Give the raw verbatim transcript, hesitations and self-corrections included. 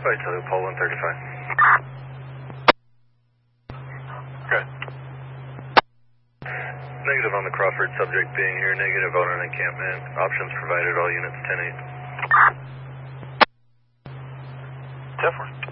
Right to the pole one thirty-five. Okay. Negative on the Crawford, subject being here. Negative on an encampment. Options provided, all units ten eight. ten four.